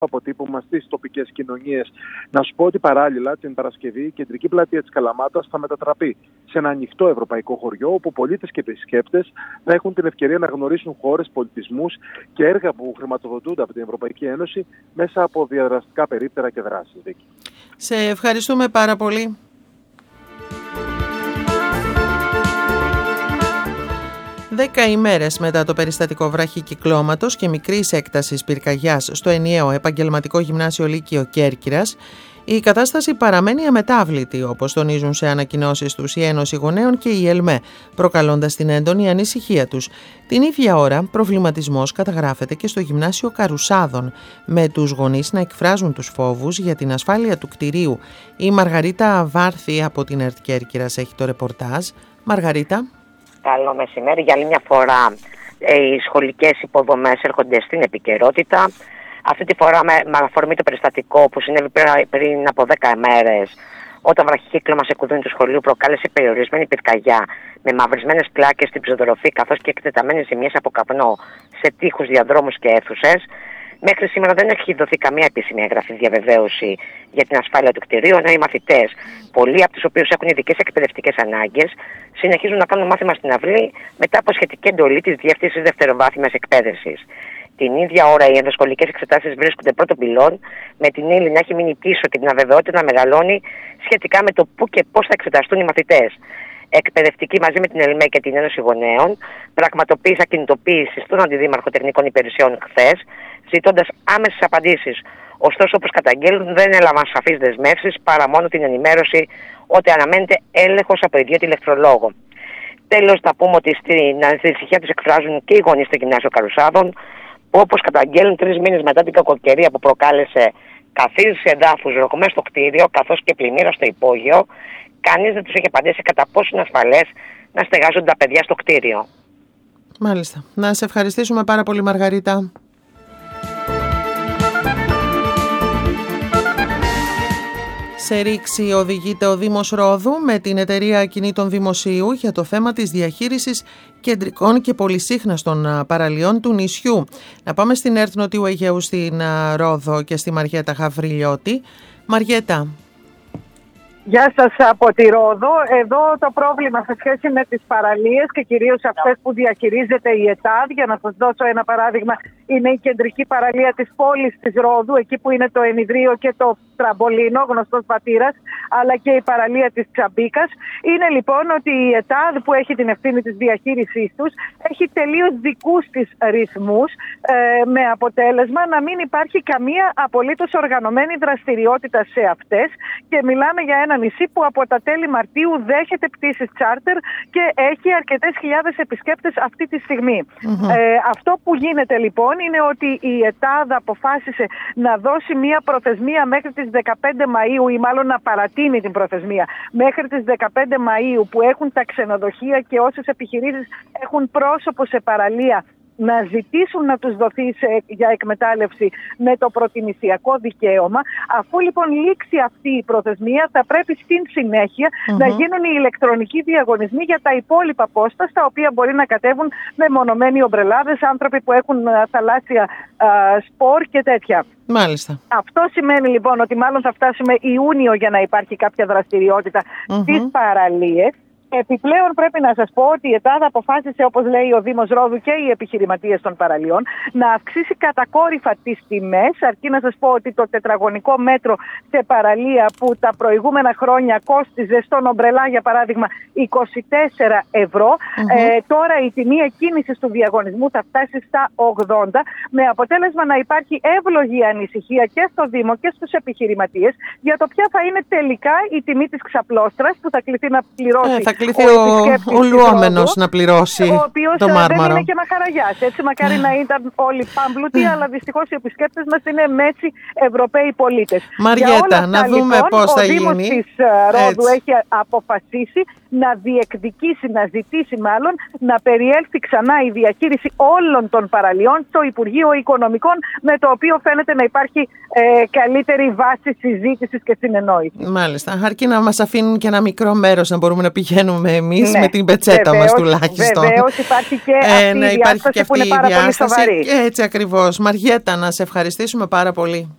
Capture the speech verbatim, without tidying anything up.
αποτύπωμα στις τοπικές κοινωνίες. Να σου πω ότι παράλληλα την Παρασκευή η κεντρική πλατεία της Καλαμάτας θα μετατραπεί σε ένα ανοιχτό ευρωπαϊκό χωριό, όπου πολίτες και επισκέπτες θα έχουν την ευκαιρία να γνωρίσουν χώρες, πολιτισμούς και έργα που χρηματοδοτούνται από την Ευρωπαϊκή Ένωση μέσα από διαδραστικά περίπτερα και δράσεις. Σε ευχαριστούμε πάρα πολύ. Δέκα ημέρες μετά το περιστατικό βραχικυκλώματος και μικρής έκτασης πυρκαγιάς στο ενιαίο επαγγελματικό γυμνάσιο Λύκειο Κέρκυρας, η κατάσταση παραμένει αμετάβλητη, όπως τονίζουν σε ανακοινώσεις τους η Ένωση Γονέων και η ΕΛΜΕ, προκαλώντας την έντονη ανησυχία τους. Την ίδια ώρα, προβληματισμός καταγράφεται και στο γυμνάσιο Καρουσάδων, με τους γονείς να εκφράζουν τους φόβους για την ασφάλεια του κτηρίου. Η Μαργαρίτα Βάρθη από την ΕΡΤ Κέρκυρας έχει το ρεπορτάζ. Μαργαρίτα. Καλό μεσημέρι. Για άλλη μια φορά οι σχολικές υποδομές έρχονται στην επικαιρότητα. Αυτή τη φορά με, με αφορμή το περιστατικό που συνέβη πριν από δέκα μέρες, όταν βραχικύκλωμα σε κουδούνι του σχολείου προκάλεσε περιορισμένη πυρκαγιά με μαυρισμένες πλάκες στην ψευδοροφή καθώς και εκτεταμένες ζημιές από καπνό σε τοίχους, διαδρόμους και αίθουσες. Μέχρι σήμερα δεν έχει δοθεί καμία επίσημη έγγραφη διαβεβαίωση για την ασφάλεια του κτηρίου, ενώ οι μαθητές, πολλοί από τους οποίους έχουν ειδικές εκπαιδευτικές ανάγκες, συνεχίζουν να κάνουν μάθημα στην αυλή μετά από σχετική εντολή της Διεύθυνσης Δευτεροβάθμιας Εκπαίδευσης. Την ίδια ώρα οι ενδοσχολικές εξετάσεις βρίσκονται πρώτων πυλών, με την ύλη να έχει μείνει πίσω και την αβεβαιότητα να μεγαλώνει σχετικά με το πού και πώς θα εξεταστούν οι μαθητές. Εκπαιδευτική μαζί με την ΕΛΜΕ και την Ένωση Γονέων πραγματοποίησα κινητοποίηση στον Αντιδήμαρχο Τεχνικών Υπηρεσιών χθες, ζητώντας άμεσες απαντήσεις. Ωστόσο, όπως καταγγέλνουν, δεν έλαβαν σαφείς δεσμεύσεις παρά μόνο την ενημέρωση ότι αναμένεται έλεγχος από ιδιώτη ηλεκτρολόγο. Τέλος, θα πούμε ότι στην ανησυχία τους εκφράζουν και οι γονείς στο γυμνάσιο Καρουσάδων, που όπως καταγγέλνουν τρεις μήνες μετά την κακοκαιρία που προκάλεσε καθίζηση εδάφους, ρογμές στο κτίριο καθώς και πλημμύρα στο υπόγειο, κανείς δεν τους έχει απαντήσει κατά πόσο είναι ασφαλές να στεγάζονται τα παιδιά στο κτίριο. Μάλιστα. Να σε ευχαριστήσουμε πάρα πολύ, Μαργαρίτα. Σε ρήξη οδηγείται ο Δήμος Ρόδου με την εταιρεία ακινήτων δημοσίου για το θέμα της διαχείρισης κεντρικών και πολυσύχναστων παραλιών του νησιού. Να πάμε στην ΕΡΤ Νοτιού Αιγαίου στην Ρόδο και στη Μαριέτα Γαβριλιώτη. Μαριέτα. Γεια σας από τη Ρόδο. Εδώ το πρόβλημα σε σχέση με τις παραλίες και κυρίως αυτές που διαχειρίζεται η ΕΤΑΔ, για να σας δώσω ένα παράδειγμα, είναι η κεντρική παραλία της πόλης της Ρόδου, εκεί που είναι το Ενιδρίο και το Τραμπολίνο, γνωστός πατήρας, αλλά και η παραλία της Τσαμπίκας. Είναι λοιπόν ότι η ΕΤΑΔ, που έχει την ευθύνη της διαχείρισής τους, έχει τελείως δικούς της ρυθμούς, ε, με αποτέλεσμα να μην υπάρχει καμία απολύτως οργανωμένη δραστηριότητα σε αυτές, και μιλάμε για ένα νησί που από τα τέλη Μαρτίου δέχεται πτήσεις τσάρτερ και έχει αρκετές χιλιάδες επισκέπτες αυτή τη στιγμή. Mm-hmm. Ε, αυτό που γίνεται λοιπόν είναι ότι η ΕΤΑΔ αποφάσισε να δώσει μία προθεσμία μέχρι τις δεκαπέντε Μαΐου, ή μάλλον να παρατείνει την προθεσμία μέχρι τις δεκαπέντε Μαΐου, που έχουν τα ξενοδοχεία και όσες επιχειρήσεις έχουν πρόσωπο σε παραλία να ζητήσουν να τους δοθεί σε, για εκμετάλλευση με το προτιμησιακό δικαίωμα. Αφού λοιπόν λήξει αυτή η προθεσμία, θα πρέπει στην συνέχεια mm-hmm. να γίνουν οι ηλεκτρονικοί διαγωνισμοί για τα υπόλοιπα πόστα, στα οποία μπορεί να κατέβουν μεμονωμένοι ομπρελάδες, άνθρωποι που έχουν α, θαλάσσια α, σπορ και τέτοια. Μάλιστα. Αυτό σημαίνει λοιπόν ότι μάλλον θα φτάσουμε Ιούνιο για να υπάρχει κάποια δραστηριότητα mm-hmm. στις παραλίες. Επιπλέον πρέπει να σας πω ότι η ΕΤΑΔ αποφάσισε, όπως λέει ο Δήμος Ρόδου και οι επιχειρηματίες των παραλιών, να αυξήσει κατακόρυφα τις τιμές. Αρκεί να σας πω ότι το τετραγωνικό μέτρο σε παραλία που τα προηγούμενα χρόνια κόστιζε στον ομπρελά, για παράδειγμα, είκοσι τέσσερα ευρώ, mm-hmm. ε, τώρα η τιμή εκκίνησης του διαγωνισμού θα φτάσει στα ογδόντα, με αποτέλεσμα να υπάρχει εύλογη ανησυχία και στο Δήμο και στους επιχειρηματίες για το ποια θα είναι τελικά η τιμή της ξαπλώστρας που θα κληθεί να πληρώσει. Ε, θα κληθεί ο, ο, ο λουόμενος να πληρώσει ο οποίος το μάρμαρο. Δεν είναι και μαχαραγιάς. Έτσι, μακάρι να ήταν όλοι πάμπλουτοι, αλλά δυστυχώς οι επισκέπτες μας είναι μέτσι Ευρωπαίοι πολίτες. Μαριέτα, να δούμε λοιπόν, πώς θα γίνει. Ο Δήμος της Ρόδου έχει αποφασίσει να διεκδικήσει, να ζητήσει μάλλον, να περιέλθει ξανά η διαχείριση όλων των παραλιών στο Υπουργείο Οικονομικών, με το οποίο φαίνεται να υπάρχει ε, καλύτερη βάση συζήτησης και συνεννόησης. Μάλιστα. Αρκεί να μας αφήνουν και ένα μικρό μέρος να μπορούμε να πηγαίνουμε εμείς, ναι, με την πετσέτα βεβαίως, μας τουλάχιστον. Βεβαίως υπάρχει και αυτή ε, ναι, η διάσταση που είναι πάρα πολύ σοβαρή. Έτσι ακριβώς. Μαριέτα, να σε ευχαριστήσουμε πάρα πολύ.